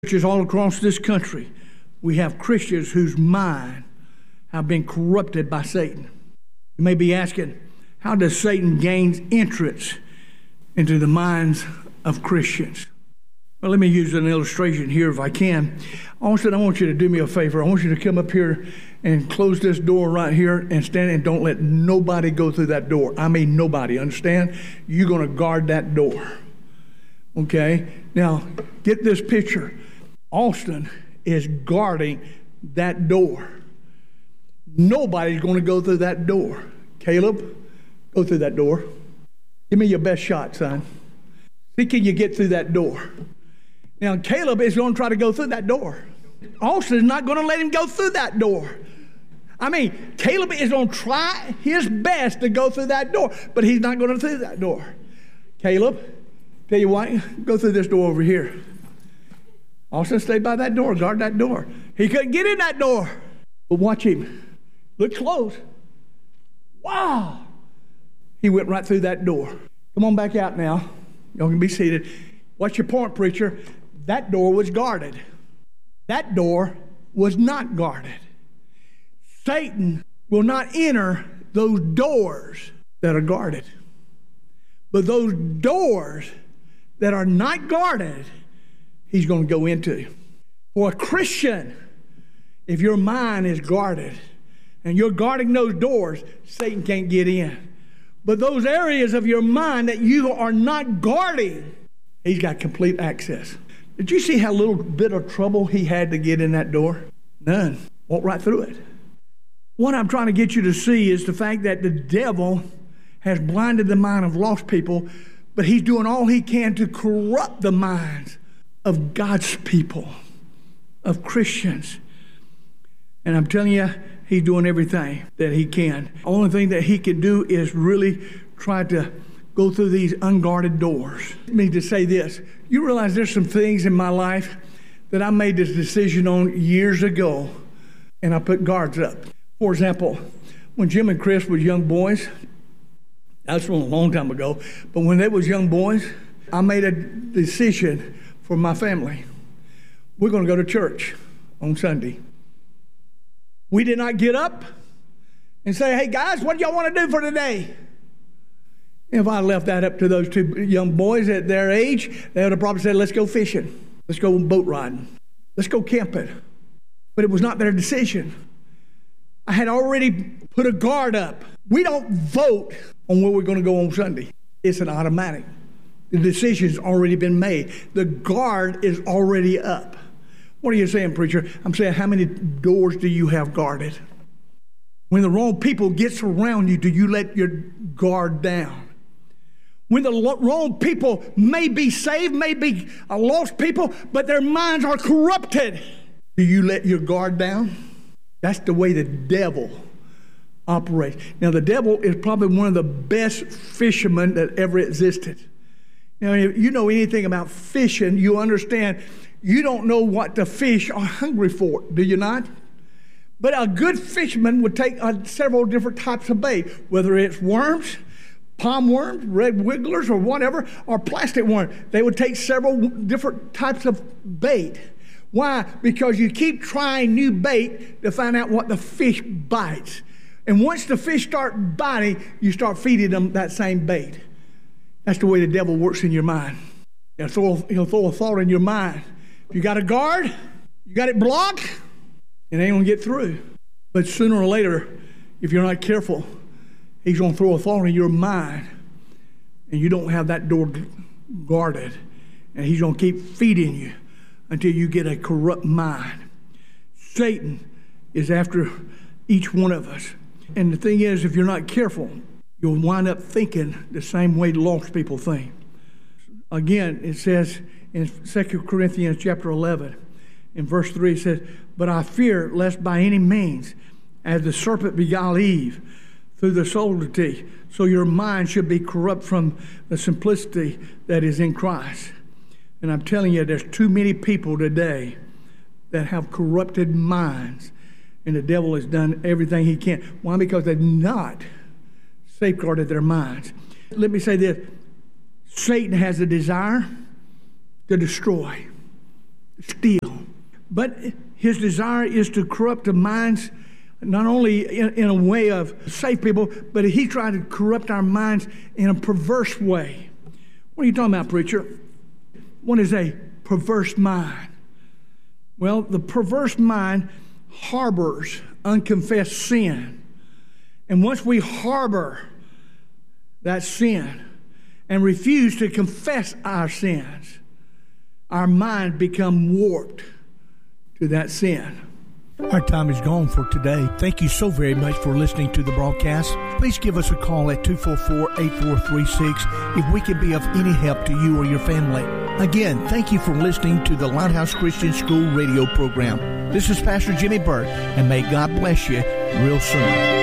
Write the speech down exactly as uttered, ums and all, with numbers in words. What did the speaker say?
Churches all across this country, we have Christians whose mind have been corrupted by Satan. You may be asking, how does Satan gain entrance into the minds of Christians? Well, let me use an illustration here if I can. Austin, I want you to do me a favor. I want you to come up here and close this door right here and stand and don't let nobody go through that door. I mean nobody, understand? You're going to guard that door. Okay? Now, get this picture. Austin is guarding that door. Nobody's going to go through that door. Caleb, go through that door. Give me your best shot, son. See, can you get through that door? Now, Caleb is going to try to go through that door. Austin is not going to let him go through that door. I mean, Caleb is going to try his best to go through that door, but he's not going to through that door. Caleb, tell you what, go through this door over here. Austin, stay by that door, guard that door. He couldn't get in that door. But watch him. Look close. Wow. He went right through that door. Come on back out now. Y'all can be seated. What's your point, preacher? That door was guarded. That door was not guarded. Satan will not enter those doors that are guarded. But those doors that are not guarded, he's going to go into. For a Christian, if your mind is guarded and you're guarding those doors, Satan can't get in. But those areas of your mind that you are not guarding, he's got complete access. Did you see how little bit of trouble he had to get in that door? None. Walked right through it. What I'm trying to get you to see is the fact that the devil has blinded the mind of lost people, but he's doing all he can to corrupt the minds of God's people, of Christians. And I'm telling you, he's doing everything that he can. The only thing that he can do is really try to go through these unguarded doors. Let me just say this. You realize there's some things in my life that I made this decision on years ago, and I put guards up. For example, when Jim and Chris were young boys, that's a long time ago, but when they was young boys, I made a decision for my family. We're going to go to church on Sunday. We did not get up and say, hey guys, what do y'all want to do for today? If I left that up to those two young boys at their age, they would have probably said, let's go fishing. Let's go boat riding. Let's go camping. But it was not their decision. I had already put a guard up. We don't vote on where we're going to go on Sunday. It's an automatic. The decision's already been made. The guard is already up. What are you saying, preacher? I'm saying, how many doors do you have guarded? When the wrong people gets around you, do you let your guard down? When the wrong people may be saved, may be lost people, but their minds are corrupted, do you let your guard down? That's the way the devil operates. Now, the devil is probably one of the best fishermen that ever existed. Now, if you know anything about fishing, you understand you don't know what the fish are hungry for, do you not? But a good fisherman would take uh, several different types of bait, whether it's worms, palm worms, red wigglers, or whatever, or plastic worms. They would take several different types of bait. Why? Because you keep trying new bait to find out what the fish bites. And once the fish start biting, you start feeding them that same bait. That's the way the devil works in your mind. He'll throw, he'll throw a thought in your mind. If you got a guard, you got it blocked, it ain't going to get through. But sooner or later, if you're not careful, he's going to throw a thought in your mind, and you don't have that door guarded. And he's going to keep feeding you until you get a corrupt mind. Satan is after each one of us. And the thing is, if you're not careful, you'll wind up thinking the same way lost people think. Again, it says in Second Corinthians chapter eleven, in verse three, it says, but I fear lest by any means, as the serpent beguiled Eve through the subtlety, so your mind should be corrupt from the simplicity that is in Christ. And I'm telling you, there's too many people today that have corrupted minds, and the devil has done everything he can. Why? Because they've not safeguarded their minds. Let me say this. Satan has a desire to destroy. steal. But his desire is to corrupt the minds, not only in, in a way of save people, but he's trying to corrupt our minds in a perverse way. What are you talking about, preacher? What is a perverse mind? Well, the perverse mind harbors unconfessed sin. And once we harbor that sin and refuse to confess our sins, our mind become warped to that sin. Our time is gone for today. Thank you so very much for listening to the broadcast. Please give us a call at two four four, eight four three six if we can be of any help to you or your family. Again, thank you for listening to the Lighthouse Christian School radio program. This is Pastor Jimmy Burt, and may God bless you real soon.